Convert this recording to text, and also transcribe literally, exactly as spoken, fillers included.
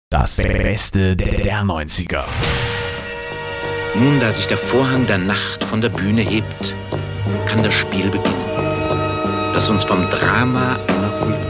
Das Beste der neunziger. Nun, da sich der Vorhang der Nacht von der Bühne hebt, kann das Spiel beginnen, das uns vom Drama einer Kultur